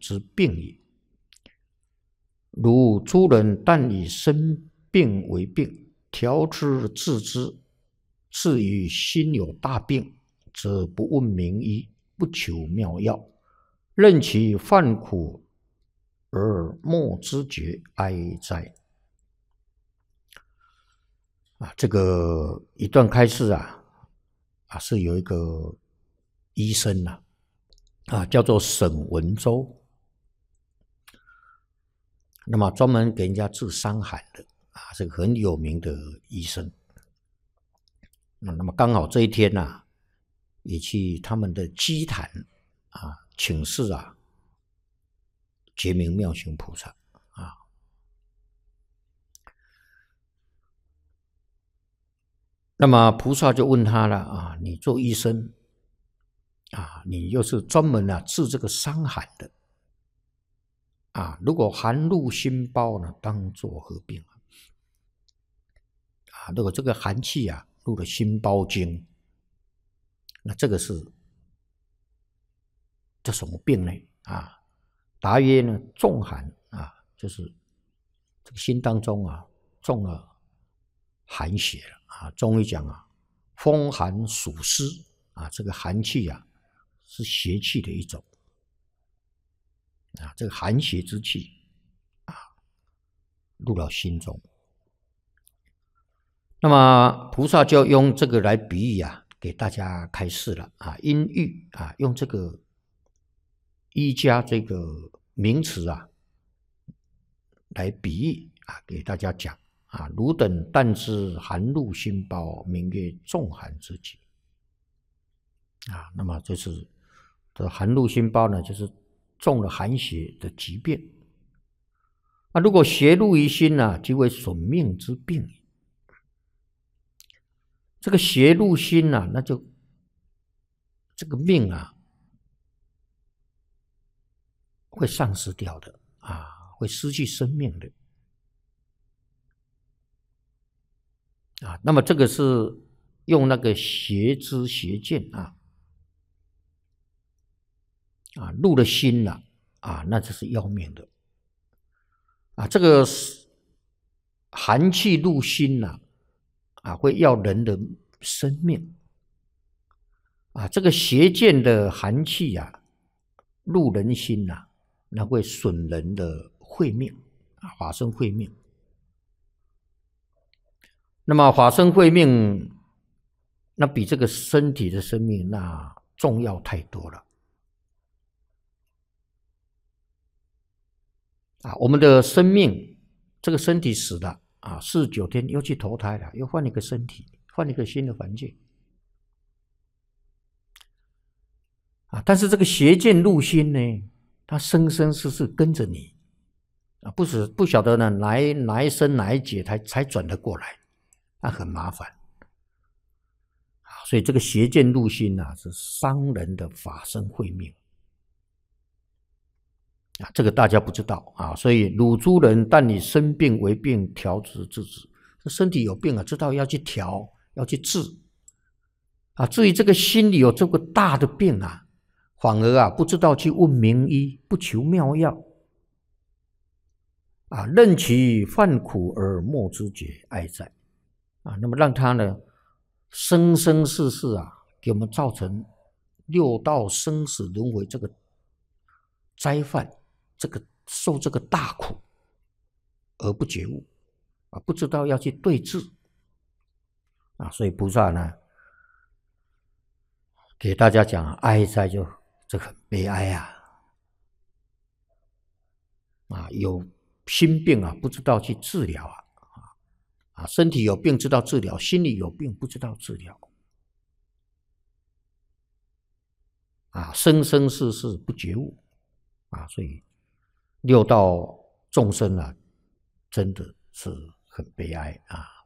之病也。如诸人但以生病为病，调之治之，至于心有大病，则不问名医，不求妙药，任其患苦而莫知觉，哀哉！这个一段开示是有一个医生叫做沈文周，那么专门给人家治伤寒的是个很有名的医生。那么刚好这一天也去他们的基坛请示觉明妙行菩萨那么菩萨就问他了你做医生你又是专门治这个伤寒的如果寒入心包呢，当作何病如果这个寒气入了心包经，那这个是这什么病呢？答曰呢，重寒就是这个心当中中了寒邪了中医讲风寒暑湿这个寒气是邪气的一种这个寒邪之气入到心中。那么菩萨就用这个来比喻给大家开示了因喻用这个医家这个名词来比喻给大家讲汝等但知寒入心包，名曰重寒之疾那么就是这寒入心包呢，就是中了寒邪的疾病如果邪入于心即为损命之病。这个邪入心那就这个命会丧失掉的会失去生命的那么这个是用那个邪知邪见入了心了那就是要命的这个寒气入心会要人的生命这个邪见的寒气入人心那会损人的慧命法身慧命。那么法身慧命那比这个身体的生命那重要太多了我们的生命这个身体死了49天又去投胎了，又换一个身体，换一个新的环境但是这个邪见入心呢，它生生世世跟着你不晓得呢哪一生哪一劫才转得过来很麻烦所以这个邪见入心是伤人的法身慧命这个大家不知道所以汝诸人但以生病为病，调之治之。身体有病知道要去调，要去治至于这个心里有这个大的病反而不知道去问名医，不求妙药任其患苦而莫知觉，哀哉！那么让他呢生生世世给我们造成六道生死轮回这个灾患，这个受这个大苦而不觉悟不知道要去对治所以菩萨呢给大家讲哀哉，就这很悲哀有心病不知道去治疗身体有病知道治疗，心里有病不知道治疗生生世世不觉悟所以六道众生真的是很悲哀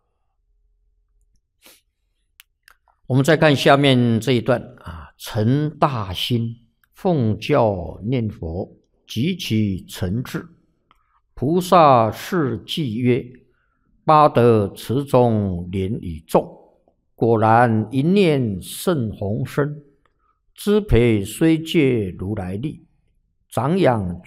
我们再看下面这一段诚大心，奉教念佛，极其诚挚。菩萨示偈曰：八德池中莲已种，果然一念胜宏深。知培虽借如来力，长养